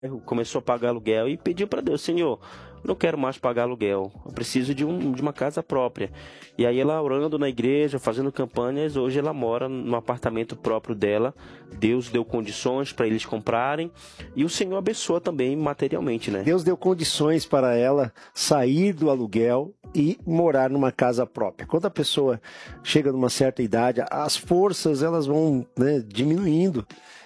começou a pagar aluguel e pediu para Deus: Senhor, não quero mais pagar aluguel, eu preciso de uma casa própria. E aí ela orando na igreja, fazendo campanhas, hoje ela mora no apartamento próprio dela. Deus deu condições para eles comprarem e o Senhor abençoa também materialmente, né? Deus deu condições para ela sair do aluguel e morar numa casa própria. Quando a pessoa chega numa certa idade, as forças elas vão, né, diminuindo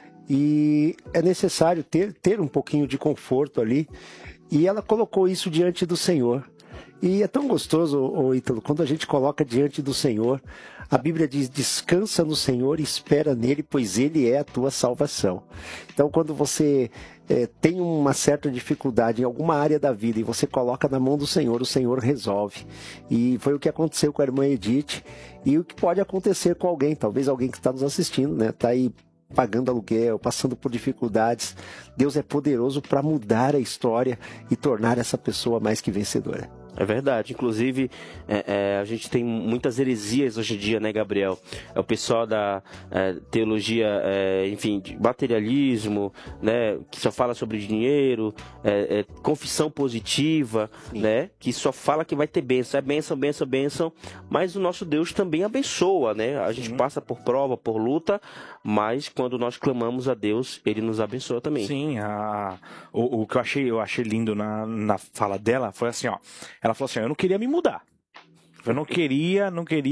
e é necessário ter um pouquinho de conforto ali. E ela colocou isso diante do Senhor. E é tão gostoso, Ítalo, quando a gente coloca diante do Senhor, a Bíblia diz: descansa no Senhor e espera nele, pois ele é a tua salvação. Então, quando você tem uma certa dificuldade em alguma área da vida e você coloca na mão do Senhor, o Senhor resolve. E foi o que aconteceu com a irmã Edith e o que pode acontecer com alguém, talvez alguém que está nos assistindo, né? Está aí pagando aluguel, passando por dificuldades. Deus é poderoso para mudar a história e tornar essa pessoa mais que vencedora. É verdade, inclusive a gente tem muitas heresias hoje em dia, né, Gabriel? É o pessoal da teologia, enfim, de materialismo, né, que só fala sobre dinheiro, confissão positiva, né, que só fala que vai ter bênção, bênção, bênção, bênção, mas o nosso Deus também abençoa, né? A gente passa por prova, por luta, mas quando nós clamamos a Deus, Ele nos abençoa também. Sim, o que eu achei lindo na fala dela foi assim, ó. Ela falou assim: eu não queria me mudar. Eu não queria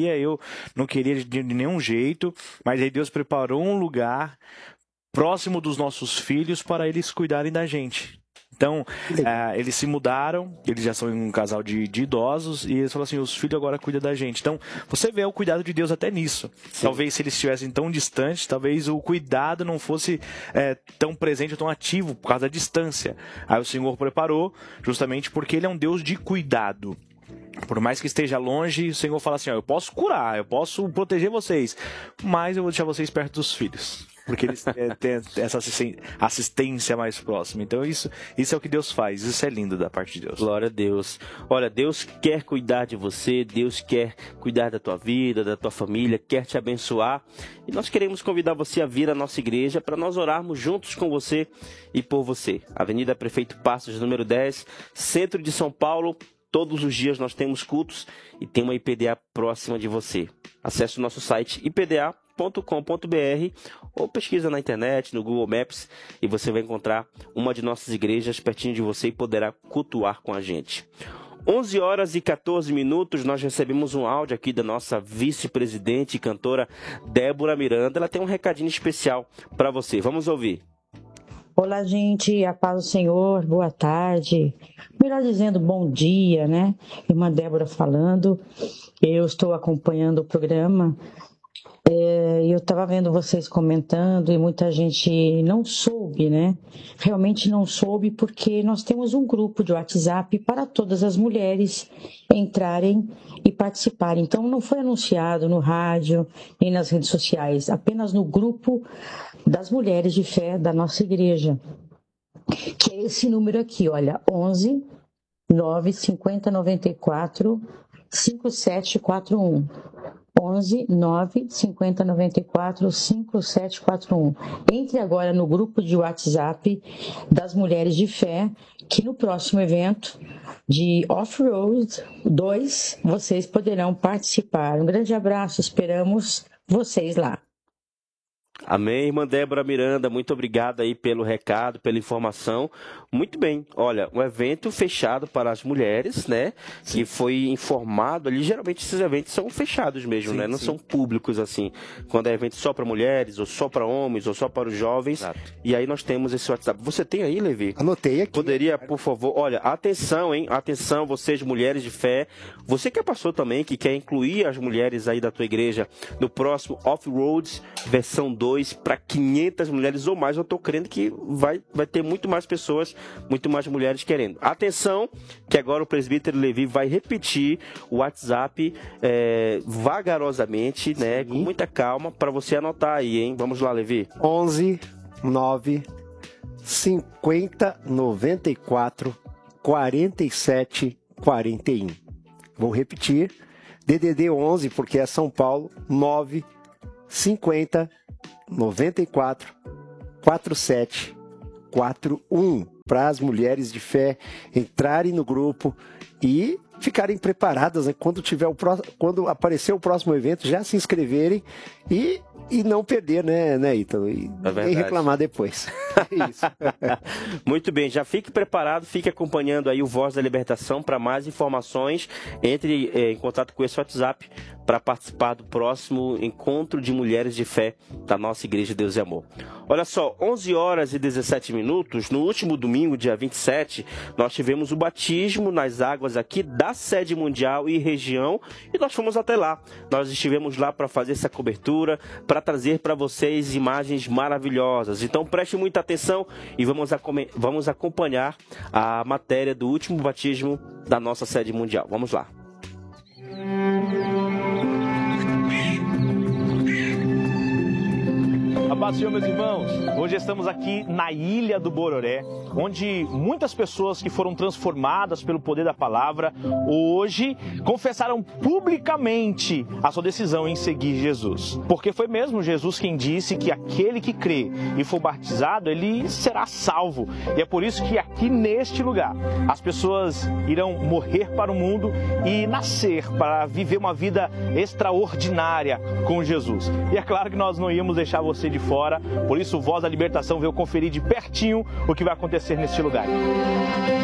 de nenhum jeito, mas aí Deus preparou um lugar próximo dos nossos filhos para eles cuidarem da gente. Então, eles se mudaram, eles já são um casal de idosos, e eles falaram assim: os filhos agora cuidam da gente. Então, você vê o cuidado de Deus até nisso. Sim. Talvez se eles estivessem tão distantes, talvez o cuidado não fosse tão presente, tão ativo, por causa da distância. Aí o Senhor preparou, justamente porque Ele é um Deus de cuidado. Por mais que esteja longe, o Senhor fala assim: ó, eu posso curar, eu posso proteger vocês, mas eu vou deixar vocês perto dos filhos, porque eles têm essa assistência mais próxima. Então isso é o que Deus faz, isso é lindo da parte de Deus. Glória a Deus. Olha, Deus quer cuidar de você, Deus quer cuidar da tua vida, da tua família, quer te abençoar. E nós queremos convidar você a vir à nossa igreja para nós orarmos juntos com você e por você. Avenida Prefeito Passos, número 10, centro de São Paulo. Todos os dias nós temos cultos e tem uma IPDA próxima de você. Acesse o nosso site ipda.com.br ou pesquisa na internet, no Google Maps, e você vai encontrar uma de nossas igrejas pertinho de você e poderá cultuar com a gente. 11 horas e 14 minutos, nós recebemos um áudio aqui da nossa vice-presidente e cantora Débora Miranda. Ela tem um recadinho especial para você. Vamos ouvir. Olá, gente, a paz do Senhor, boa tarde, melhor dizendo, bom dia, né? Irmã Débora falando, eu estou acompanhando o programa, eu estava vendo vocês comentando e muita gente não soube, né? Realmente não soube, porque nós temos um grupo de WhatsApp para todas as mulheres entrarem e participarem. Então, não foi anunciado no rádio nem nas redes sociais, apenas no grupo das mulheres de fé da nossa igreja, que é esse número aqui, olha, 11 950 94 5741. 11 950 94 5741. Entre agora no grupo de WhatsApp das mulheres de fé, que no próximo evento de Off-Road 2 vocês poderão participar. Um grande abraço, esperamos vocês lá. Amém, irmã Débora Miranda, muito obrigado aí pelo recado, pela informação. Muito bem, olha, um evento fechado para as mulheres, né? Sim. Que foi informado ali, geralmente esses eventos são fechados mesmo, sim, né? Não são públicos assim, quando é evento só para mulheres, ou só para homens, ou só para os jovens. Exato. E aí nós temos esse WhatsApp. Você tem aí, Levi? Anotei aqui. Poderia, por favor, olha, atenção, hein? Atenção, vocês mulheres de fé, você que é pastor também, que quer incluir as mulheres aí da tua igreja no próximo Off-Roads, versão 2, para 500 mulheres ou mais. Eu estou crendo que vai ter muito mais pessoas, muito mais mulheres querendo. Atenção, que agora o presbítero Levi vai repetir o WhatsApp vagarosamente, né, com muita calma, para você anotar aí, hein? Vamos lá, Levi. 11 9 50 94 47 41. Vou repetir. DDD 11, porque é São Paulo, 9 50 94 47 41. para as mulheres de fé entrarem no grupo e ficarem preparadas, né? Quando aparecer o próximo evento, já se inscreverem e não perder, né, Ítalo? E nem reclamar depois. É isso. Muito bem, já fique preparado, fique acompanhando aí o Voz da Libertação. Para mais informações, entre em contato com esse WhatsApp para participar do próximo encontro de mulheres de fé da nossa Igreja Deus e Amor. Olha só, 11 horas e 17 minutos, no último domingo, dia 27, nós tivemos o batismo nas águas aqui da sede mundial e região, e nós fomos até lá. Nós estivemos lá para fazer essa cobertura, para trazer para vocês imagens maravilhosas. Então preste muita atenção e vamos acompanhar a matéria do último batismo da nossa sede mundial. Vamos lá. A paz do Senhor, meus irmãos. Hoje estamos aqui na Ilha do Bororé, onde muitas pessoas que foram transformadas pelo poder da palavra, hoje confessaram publicamente a sua decisão em seguir Jesus. Porque foi mesmo Jesus quem disse que aquele que crê e for batizado, ele será salvo. E é por isso que aqui neste lugar, as pessoas irão morrer para o mundo e nascer para viver uma vida extraordinária com Jesus. E é claro que nós não íamos deixar você de fora, por isso o Voz da Libertação veio conferir de pertinho o que vai acontecer neste lugar.